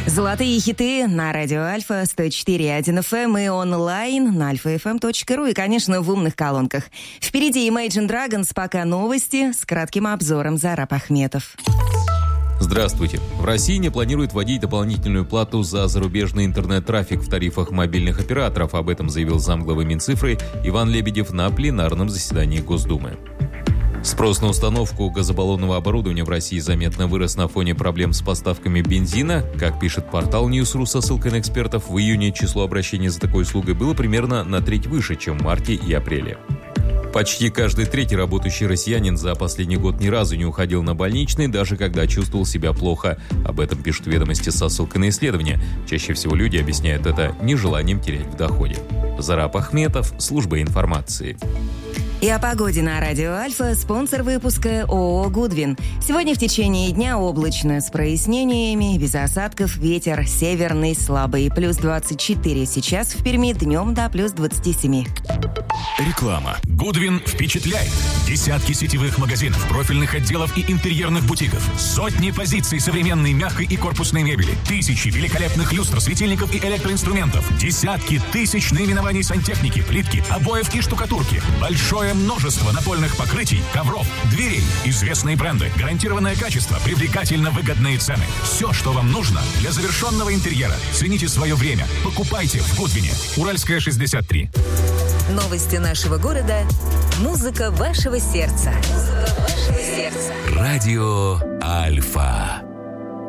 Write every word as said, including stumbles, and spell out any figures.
Золотые хиты на радио Альфа сто четыре и один эф эм и онлайн на альфа эф эм точка ру и, конечно, в умных колонках. Впереди Imagine Dragons, пока новости с кратким обзором Зараб Ахметов. Здравствуйте. В России не планируют вводить дополнительную плату за зарубежный интернет-трафик в тарифах мобильных операторов. Об этом заявил замглавы Минцифры Иван Лебедев на пленарном заседании Госдумы. Спрос на установку газобаллонного оборудования в России заметно вырос на фоне проблем с поставками бензина. Как пишет портал News.ru со ссылкой на экспертов, в июне число обращений за такой услугой было примерно на треть выше, чем в марте и апреле. Почти каждый третий работающий россиянин за последний год ни разу не уходил на больничный, даже когда чувствовал себя плохо. Об этом пишут ведомости со ссылкой на исследования. Чаще всего люди объясняют это нежеланием терять в доходе. Зараб Ахметов, служба информации. И о погоде на радио Альфа, спонсор выпуска ООО «Гудвин». Сегодня в течение дня облачно, с прояснениями, без осадков, ветер северный, слабый, плюс двадцать четыре. Сейчас в Перми днем до плюс двадцать семь. Реклама. «Гудвин» впечатляет. Десятки сетевых магазинов, профильных отделов и интерьерных бутиков. Сотни позиций современной мягкой и корпусной мебели. Тысячи великолепных люстр, светильников и электроинструментов. Десятки тысяч наименований сантехники, плитки, обоев и штукатурки. Большое множество напольных покрытий, ковров, дверей. Известные бренды, гарантированное качество, привлекательно выгодные цены. Все, что вам нужно для завершенного интерьера. Цените свое время. Покупайте в «Гудвине». Уральская, шестьдесят три. Новости нашего города. Музыка вашего сердца. Музыка вашего сердца. Радио Альфа.